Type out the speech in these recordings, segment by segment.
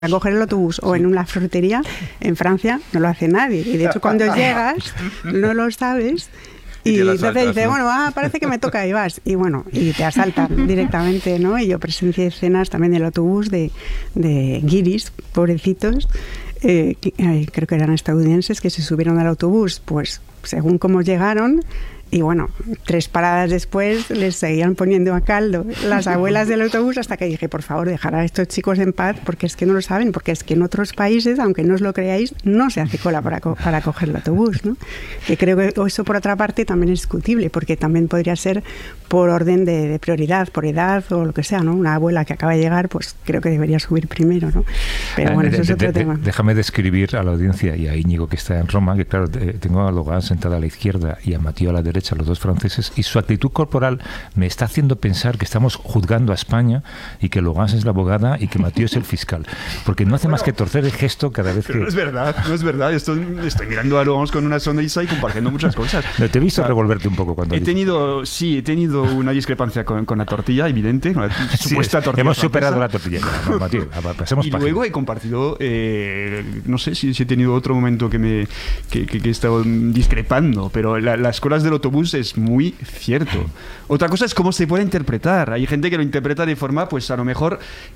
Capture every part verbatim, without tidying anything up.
a coger el autobús o en una frutería, en Francia no lo hace nadie. Y de hecho cuando llegas no lo sabes y, y entonces saltas, dices, ¿no? bueno, ah, parece que me toca y vas. Y bueno, y te asaltan directamente, ¿no? Y yo presencié escenas también del autobús de, de guiris, pobrecitos, eh, que, eh, creo que eran estadounidenses, que se subieron al autobús, pues según cómo llegaron. Y bueno, tres paradas después les seguían poniendo a caldo las abuelas del autobús hasta que dije, por favor, dejar a estos chicos en paz porque es que no lo saben, porque es que en otros países, aunque no os lo creáis, no se hace cola para, co- para coger el autobús, ¿no? Que creo que eso por otra parte también es discutible, porque también podría ser por orden de, de prioridad, por edad o lo que sea, ¿no? Una abuela que acaba de llegar, pues creo que debería subir primero, ¿no? Pero bueno, eso es otro de, de, tema. Déjame describir a la audiencia y a Íñigo, que está en Roma, que claro, tengo a Logan sentada a la izquierda y a Mathieu a la derecha, los dos franceses, y su actitud corporal me está haciendo pensar que estamos juzgando a España y que Logan es la abogada y que Mathieu es el fiscal, porque no hace bueno, más que torcer el gesto cada vez que... No es verdad, no es verdad, estoy, estoy mirando a Logan con una sonrisa y compartiendo muchas cosas. No, te he visto o sea, revolverte un poco cuando... He tenido, sí, he tenido una discrepancia con, con la tortilla, evidente, con la sí, supuesta es, tortilla hemos francesa. superado la tortilla ya, no, Mathieu, pasemos y página. Luego he compartido, eh, no sé si, si he tenido otro momento que me que, que, que he estado discrepando, pero la, las colas del autobús es muy cierto. Otra cosa es cómo se puede interpretar. Hay gente que lo interpreta de forma, pues a lo mejor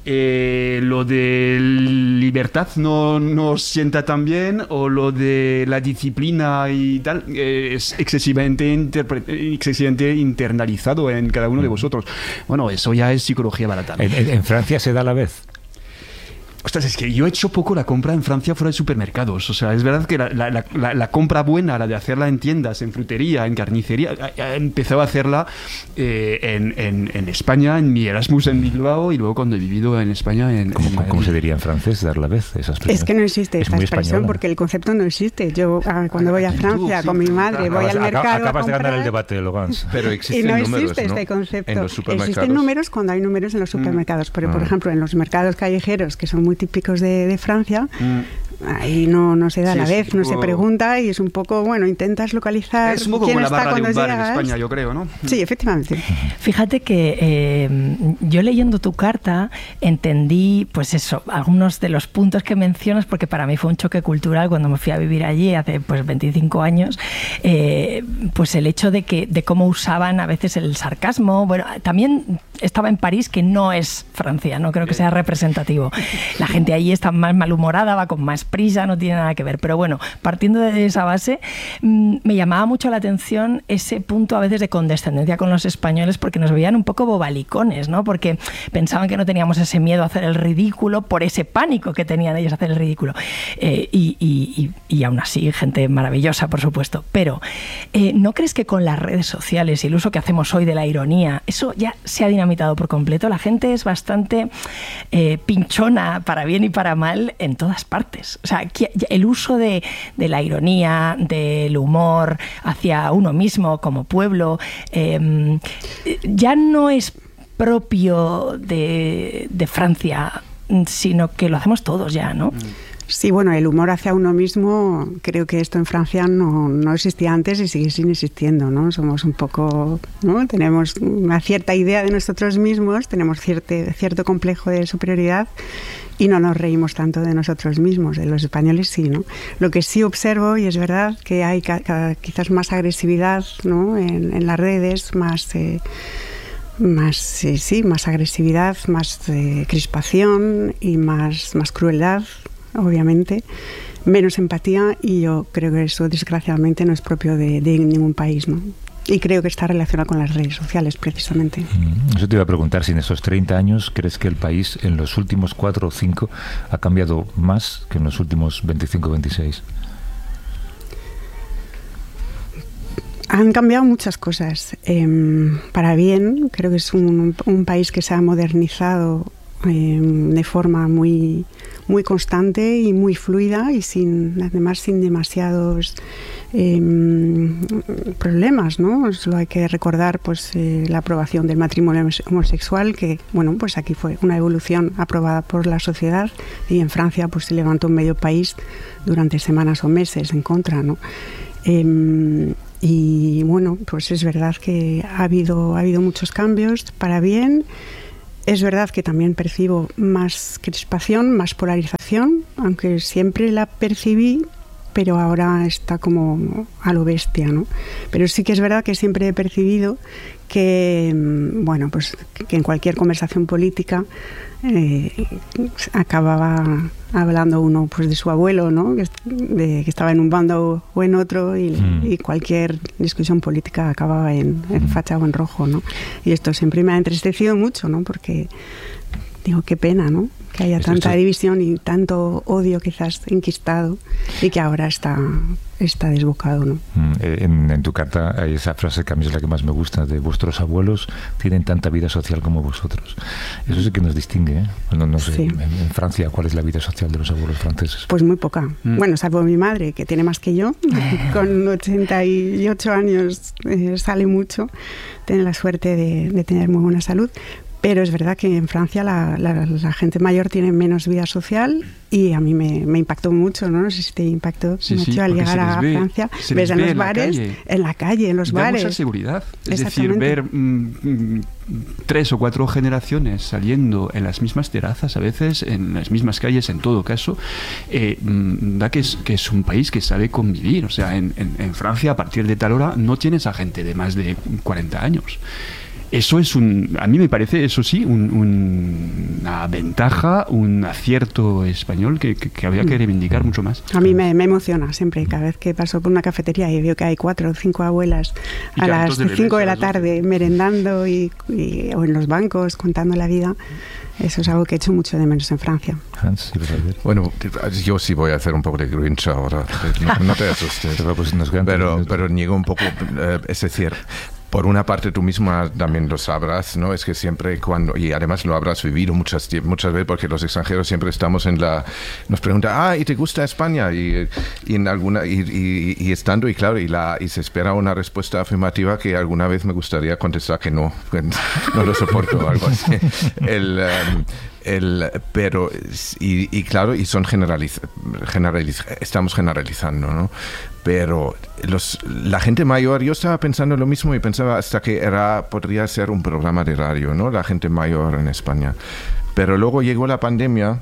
eh, lo de libertad no, no sienta tan bien, o lo de la disciplina y tal eh, es excesivamente, interpre- excesivamente internalizado en cada uno de vosotros. Bueno, eso ya es psicología barata. En, en, en Francia se da a la vez. Ostras, es que yo he hecho poco la compra en Francia fuera de supermercados. O sea, es verdad que la, la, la, la compra buena, la de hacerla en tiendas, en frutería, en carnicería, he empezado a hacerla eh, en, en, en España, en mi Erasmus en Bilbao, y luego cuando he vivido en España en... ¿Cómo, en ¿cómo se diría en francés, dar la vez? Esa es que no existe esta expresión española. Porque el concepto no existe. Yo ah, cuando voy a Francia tú, con sí, mi madre, voy acabas, al mercado acabas a comprar, de ganar el debate, Logan. Pero existen y no números, existe ¿no? este concepto. En los supermercados. Existen números cuando hay números en los supermercados, pero Mm. por ejemplo en los mercados callejeros, que son muy típicos de, de Francia, Mm. ahí no, no se da Sí, a la vez, no poco... se pregunta y es un poco, bueno, intentas localizar es un poco quién como la está barra de cuando un bar llegas. en España, yo creo, ¿no? Sí, efectivamente. Fíjate que eh, yo leyendo tu carta entendí, pues eso, algunos de los puntos que mencionas, porque para mí fue un choque cultural cuando me fui a vivir allí hace pues veinticinco años, eh, pues el hecho de que de cómo usaban a veces el sarcasmo. Bueno, también estaba en París, que no es Francia, no creo que sea representativo. La gente allí está más malhumorada, va con más prisa, no tiene nada que ver. Pero bueno, partiendo de esa base, mmm, me llamaba mucho la atención ese punto a veces de condescendencia con los españoles, porque nos veían un poco bobalicones, ¿no? Porque pensaban que no teníamos ese miedo a hacer el ridículo por ese pánico que tenían ellos a hacer el ridículo. Eh, y, y, y, y aún así, gente maravillosa, por supuesto. Pero, eh, ¿no crees que con las redes sociales y el uso que hacemos hoy de la ironía, eso ya se ha dinamitado por completo? La gente es bastante eh, pinchona, para bien y para mal, en todas partes. O sea, el uso de, de la ironía, del humor hacia uno mismo como pueblo, eh, ya no es propio de, de Francia, sino que lo hacemos todos ya, ¿no? Sí, bueno, el humor hacia uno mismo, creo que esto en Francia no, no existía antes y sigue sin existiendo, ¿no? Somos un poco, ¿no? Tenemos una cierta idea de nosotros mismos, tenemos cierto, cierto complejo de superioridad y no nos reímos tanto de nosotros mismos. De los españoles sí, ¿no? Lo que sí observo, y es verdad, que hay ca- ca- quizás más agresividad, ¿no? en, en las redes, más... Eh, más eh, sí, más agresividad, más eh, crispación y más, más crueldad, obviamente, menos empatía, y yo creo que eso desgraciadamente no es propio de, de ningún país, ¿no? Y creo que está relacionado con las redes sociales, precisamente. Eso te iba a preguntar, si en esos treinta años crees que el país en los últimos cuatro o cinco ha cambiado más que en los últimos veinticinco o veintiséis. Han cambiado muchas cosas. Eh, para bien, creo que es un, un país que se ha modernizado eh, de forma muy, muy constante y muy fluida, y sin, además sin demasiados eh, problemas, ¿no? Solo hay que recordar, pues, eh, la aprobación del matrimonio homosexual, que, bueno, pues aquí fue una evolución aprobada por la sociedad, y en Francia pues se levantó un medio país durante semanas o meses en contra, ¿no? Eh, Y bueno, pues es verdad que ha habido, ha habido muchos cambios para bien. Es verdad que también percibo más crispación, más polarización, aunque siempre la percibí, pero ahora está como a lo bestia, ¿no? Pero sí que es verdad que siempre he percibido que, bueno, pues que en cualquier conversación política eh, acababa hablando uno pues de su abuelo, ¿no? Que, de, que estaba en un bando o en otro y, mm. y cualquier discusión política acababa en, en facha o en rojo, ¿no? Y esto siempre me ha entristecido mucho, ¿no? Porque digo, qué pena, ¿no? Que haya tanta división y tanto odio quizás enquistado y que ahora está, está desbocado, ¿no? En, en tu carta hay esa frase que a mí es la que más me gusta, de vuestros abuelos tienen tanta vida social como vosotros. Eso sí que nos distingue, ¿eh? No, no sé, sí. en, en Francia, ¿cuál es la vida social de los abuelos franceses? Pues muy poca. Mm. Bueno, salvo mi madre, que tiene más que yo, con ochenta y ocho años eh, sale mucho, tiene la suerte de, de tener muy buena salud. Pero es verdad que en Francia la, la, la gente mayor tiene menos vida social y a mí me, me impactó mucho, ¿no? No sé si te impactó sí, mucho sí, al llegar a ve, Francia. Ves en los en bares, la en la calle, en los da bares. Mucha seguridad. Es decir, ver mmm, tres o cuatro generaciones saliendo en las mismas terrazas, a veces en las mismas calles, en todo caso, eh, da que es, que es un país que sabe convivir. O sea, en, en, en Francia, a partir de tal hora, no tienes a gente de más de cuarenta años. Eso es un, a mí me parece, eso sí, un, un, una ventaja, un acierto español que, que, que habría que reivindicar mucho más. A mí me, me emociona siempre, cada vez que paso por una cafetería y veo que hay cuatro o cinco abuelas y a las cinco de, de la tarde merendando y, y, o en los bancos contando la vida. Eso es algo que he hecho mucho de menos en Francia. Hans, bueno, yo sí voy a hacer un poco de Grinch ahora. No, no te asustes. pero, pero niego un poco, eh, es decir, por una parte tú misma también lo sabrás, ¿no? Es que siempre cuando, y además lo habrás vivido muchas, muchas veces, porque los extranjeros siempre estamos en la, nos preguntan, ah, ¿y te gusta España? Y, y en alguna, y, y, y estando, y claro, y, la, y se espera una respuesta afirmativa que alguna vez me gustaría contestar que no, que no lo soporto o algo así. El, um, El, pero y, y claro y son generaliz, generaliz, estamos generalizando, ¿no? Pero los, la gente mayor, yo estaba pensando lo mismo y pensaba hasta que era podría ser un programa de radio, ¿no? La gente mayor en España, pero luego llegó la pandemia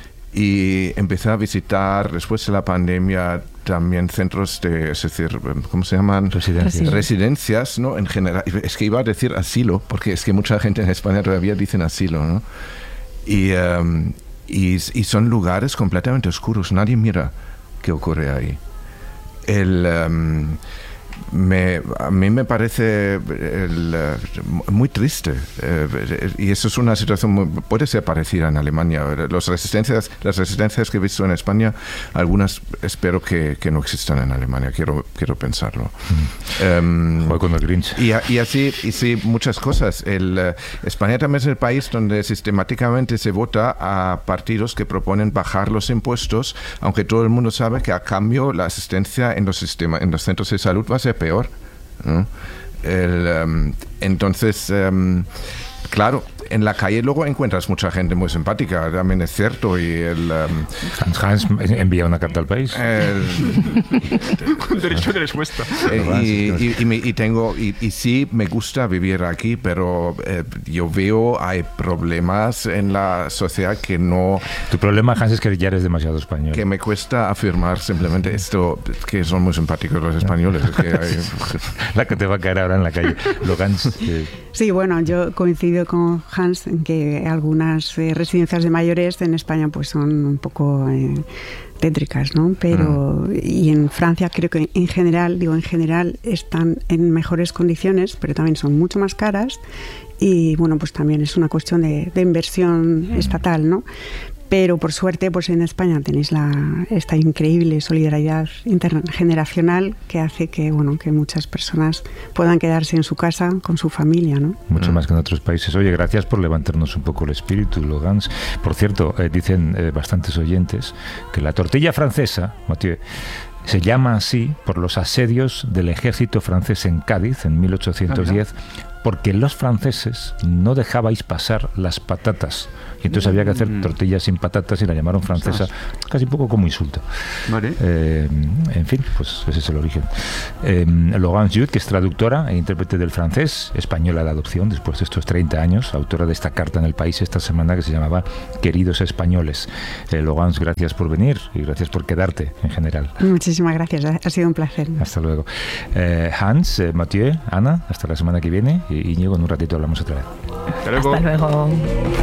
y empecé a visitar después de la pandemia también centros de, es decir, ¿cómo se llaman? Residencias. Residencias, ¿no? En general, es que iba a decir asilo, porque es que mucha gente en España todavía dicen asilo, ¿no? Y, um, y, y son lugares completamente oscuros, nadie mira qué ocurre ahí. El, um, me, a mí me parece el, uh, muy triste, uh, y eso es una situación muy, puede ser parecida en Alemania. Los resistencias, las resistencias que he visto en España, algunas espero que, que no existan en Alemania, quiero, quiero pensarlo. Mm. Um, con el Grinch. Y, y así, y sí, muchas cosas. El, uh, España también es el país donde sistemáticamente se vota a partidos que proponen bajar los impuestos, aunque todo el mundo sabe que a cambio la asistencia en los, sistemas, en los centros de salud va a ser peor, ¿no? El, um, entonces, um, claro, en la calle luego encuentras mucha gente muy simpática, también es cierto. Y el, um, Hans, Hans envía una carta al país. El, Con derecho de respuesta. Eh, y, y, y, me, y tengo y, y sí me gusta vivir aquí, pero eh, yo veo hay problemas en la sociedad que no. Tu problema, Hans, es que ya eres demasiado español. Que me cuesta afirmar simplemente esto, que son muy simpáticos los españoles. Que hay... La que te va a caer ahora en la calle. Lo Hans, que... Sí, bueno, yo coincido con Hans en que algunas eh, residencias de mayores en España pues son un poco eh, tétricas, ¿no? Pero mm. y en Francia creo que en general, digo en general, están en mejores condiciones, pero también son mucho más caras y bueno, pues también es una cuestión de, de inversión mm. estatal, ¿no? Pero por suerte, pues en España tenéis la, esta increíble solidaridad intergeneracional que hace que, bueno, que muchas personas puedan quedarse en su casa con su familia, ¿no? Mucho más que en otros países. Oye, gracias por levantarnos un poco el espíritu, Logans. Por cierto, eh, dicen eh, bastantes oyentes que la tortilla francesa, Mathieu, se llama así por los asedios del ejército francés en Cádiz en mil ochocientos diez. porque los franceses no dejabais pasar las patatas. Y entonces había que hacer tortillas sin patatas y la llamaron francesa, casi un poco como insulto. Vale. Eh, en fin, pues ese es el origen. Eh, Laurence Jude, que es traductora e intérprete del francés, española de adopción después de estos treinta años, autora de esta carta en El País esta semana que se llamaba Queridos Españoles. Eh, Laurence, gracias por venir y gracias por quedarte en general. Muchísimas gracias, ha sido un placer. Hasta luego. Eh, Hans, eh, Mathieu, Ana, hasta la semana que viene y Íñigo, en un ratito hablamos otra vez. Hasta luego. Hasta luego.